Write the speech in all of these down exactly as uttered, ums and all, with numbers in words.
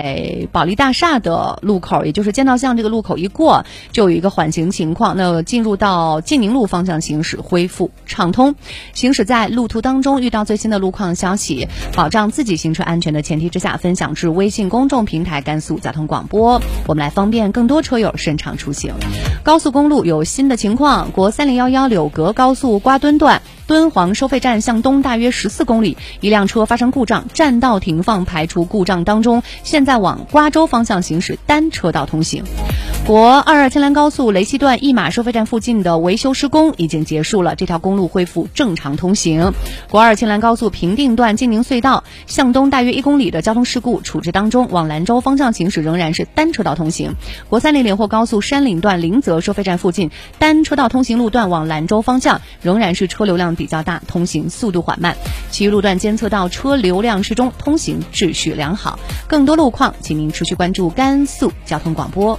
在保利大厦的路口，也就是剑道巷这个路口一过，就有一个缓行情况。那进入到晋宁路方向行驶恢复畅通。行驶在路途当中遇到最新的路况消息，保障自己行车安全的前提之下，分享至微信公众平台甘肃交通广播，我们来方便更多车友顺畅出行。高速公路有新的情况，国三零一一柳格高速瓜墩段敦煌收费站向东大约十四公里，一辆车发生故障，占道停放排除故障当中，现在往瓜州方向行驶单车道通行。国二二青兰高速雷溪段一马收费站附近的维修施工已经结束了，这条公路恢复正常通行。国二青兰高速平定段晋宁隧道向东大约一公里的交通事故处置当中，往兰州方向行驶仍然是单车道通行。国三零连霍高速山岭段临泽收费站附近单车道通行路段往兰州方向仍然是车流量比较大，通行速度缓慢，其余路段监测到车流量适中，通行秩序良好。更多路况请您持续关注甘肃交通广播。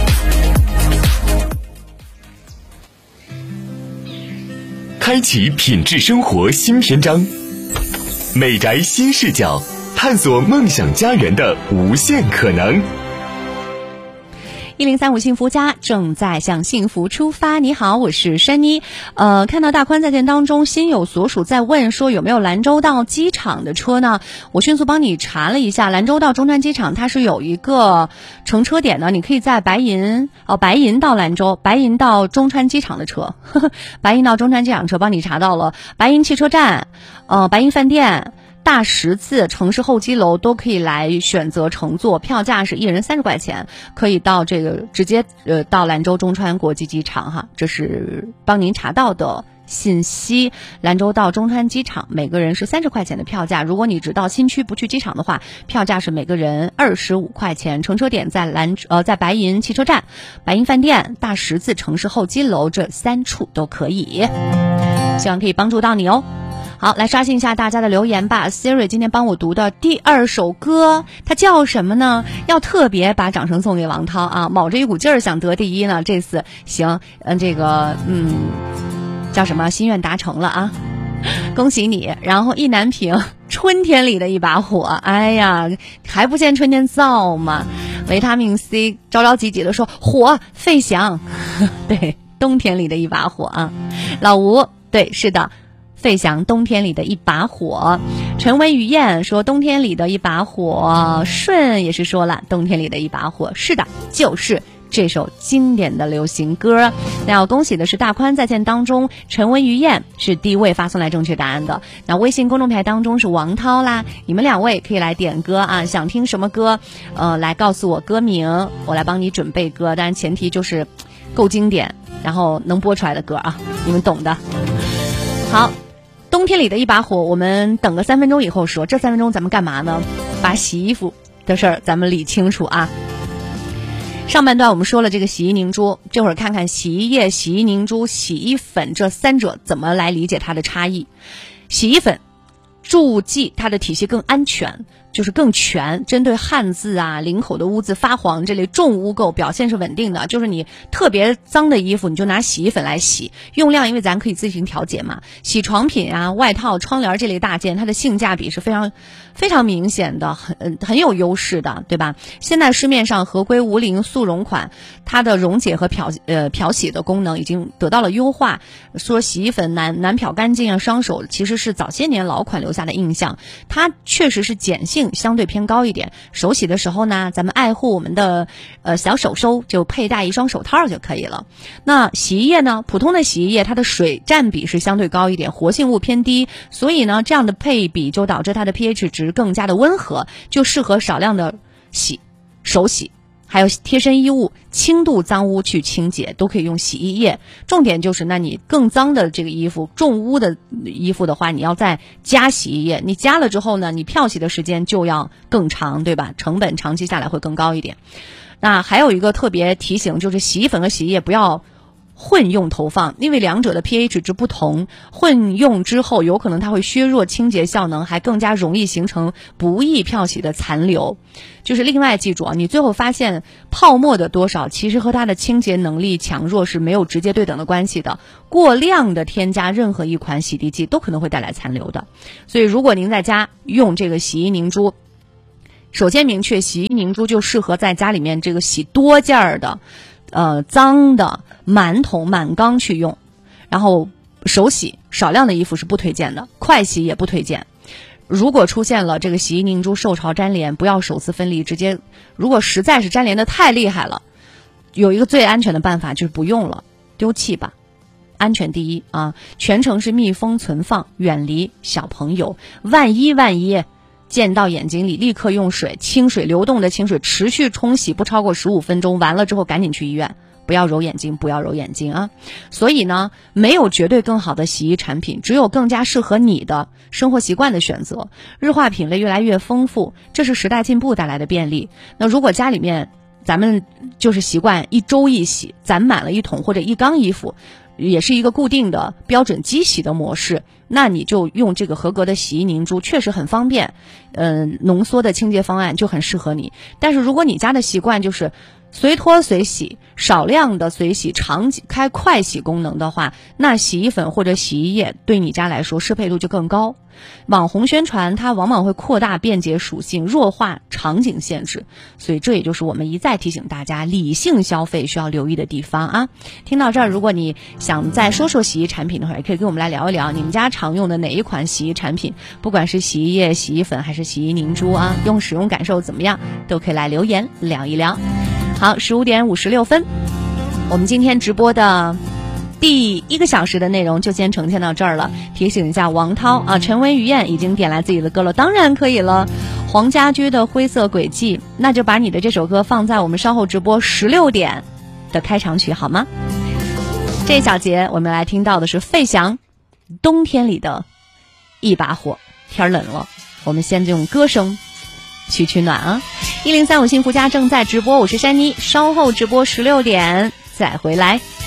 开启品质生活新篇章，美宅新视角，探索梦想家园的无限可能。 一零三五幸福家正在向幸福出发。你好，我是珊妮。呃，看到大宽在线当中心有所属在问说有没有兰州到机场的车呢？我迅速帮你查了一下，兰州到中川机场它是有一个乘车点的，你可以在白银哦，白银到兰州，白银到中川机场的车，呵呵白银到中川机场车帮你查到了，白银汽车站，呃，白银饭店。大十字城市候机楼都可以来选择乘坐，票价是一人三十块钱，可以到这个直接呃到兰州中川国际机场哈，这是帮您查到的信息。兰州到中川机场每个人是三十块钱的票价，如果你只到新区不去机场的话，票价是每个人二十五块钱。乘车点在兰呃在白银汽车站、白银饭店、大十字城市候机楼这三处都可以，希望可以帮助到你哦。好，来刷新一下大家的留言吧。 Siri 今天帮我读的第二首歌它叫什么呢？要特别把掌声送给王涛啊，卯着一股劲儿想得第一呢，这次行嗯这个嗯叫什么心愿达成了啊，恭喜你。然后意难平春天里的一把火，哎呀还不见春天燥吗？维他命 C 着着急急的说火费翔对，冬天里的一把火啊。老吴对是的，费翔冬天里的一把火。陈文雨燕说冬天里的一把火。顺也是说了冬天里的一把火，是的，就是这首经典的流行歌。那要恭喜的是大宽在线当中，陈文雨燕是第一位发送来正确答案的。那微信公众平台当中是王涛啦，你们两位可以来点歌啊，想听什么歌呃，来告诉我歌名，我来帮你准备歌，当然前提就是够经典然后能播出来的歌啊，你们懂的。好，冬天里的一把火，我们等个三分钟以后说。这三分钟咱们干嘛呢？把洗衣服的事儿咱们理清楚啊。上半段我们说了这个洗衣凝珠，这会儿看看洗衣液、洗衣凝珠、洗衣粉这三者怎么来理解它的差异。洗衣粉注记它的体系更安全，就是更全，针对汗渍啊、领口的污渍、发黄这类重污垢表现是稳定的，就是你特别脏的衣服你就拿洗衣粉来洗，用量因为咱可以自行调节嘛。洗床品啊、外套、窗帘这类大件，它的性价比是非常非常明显的，很很有优势的，对吧？现在市面上合规无磷速溶款，它的溶解和漂呃漂洗的功能已经得到了优化。说洗衣粉难难漂干净啊、伤手，其实是早些年老款留下的印象，它确实是碱性相对偏高一点。手洗的时候呢，咱们爱护我们的呃小手手，就佩戴一双手套就可以了。那洗衣液呢，普通的洗衣液它的水占比是相对高一点，活性物偏低，所以呢这样的配比就导致它的 pH 值更加的温和，就适合少量的洗手洗，还有贴身衣物轻度脏污去清洁都可以用洗衣液。重点就是那你更脏的这个衣服、重污的衣服的话，你要再加洗衣液，你加了之后呢，你漂洗的时间就要更长，对吧？成本长期下来会更高一点。那还有一个特别提醒，就是洗衣粉和洗衣液不要混用投放，因为两者的 pH 值不同，混用之后有可能它会削弱清洁效能，还更加容易形成不易漂洗的残留。就是另外记住啊，你最后发现泡沫的多少其实和它的清洁能力强弱是没有直接对等的关系的，过量的添加任何一款洗涤剂都可能会带来残留的。所以如果您在家用这个洗衣凝珠， 首先明确，洗衣凝珠就适合在家里面这个洗多件儿的，呃，脏的满桶满缸去用。然后手洗少量的衣服是不推荐的，快洗也不推荐。如果出现了这个洗衣凝珠受潮粘连，不要首次分离，直接如果实在是粘连的太厉害了，有一个最安全的办法就是不用了，丢弃吧。安全第一啊，全程是密封存放，远离小朋友。万一万一溅到眼睛里，立刻用水，清水流动的清水持续冲洗，不超过十五分钟，完了之后赶紧去医院。不要揉眼睛，不要揉眼睛啊！所以呢，没有绝对更好的洗衣产品，只有更加适合你的生活习惯的选择。日化品类越来越丰富，这是时代进步带来的便利。那如果家里面咱们就是习惯一周一洗，攒满了一桶或者一缸衣服，也是一个固定的标准机洗的模式，那你就用这个合格的洗衣凝珠，确实很方便。嗯、呃，浓缩的清洁方案就很适合你。但是如果你家的习惯就是随拖随洗，少量的随洗，常开快洗功能的话，那洗衣粉或者洗衣液对你家来说适配度就更高。网红宣传它往往会扩大便捷属性，弱化场景限制，所以这也就是我们一再提醒大家理性消费需要留意的地方啊。听到这儿，如果你想再说说洗衣产品的话，也可以跟我们来聊一聊你们家常用的哪一款洗衣产品，不管是洗衣液、洗衣粉还是洗衣凝珠啊，用使用感受怎么样，都可以来留言聊一聊。好，十五点五十六分，我们今天直播的第一个小时的内容就先呈现到这儿了。提醒一下王涛啊，陈文于燕已经点来自己的歌了，当然可以了。黄家驹的灰色轨迹，那就把你的这首歌放在我们稍后直播十六点的开场曲好吗？这一小节我们来听到的是费翔冬天里的一把火。天冷了，我们先用歌声取取暖啊。一零三五幸福家正在直播，我是珊妮，稍后直播十六点再回来。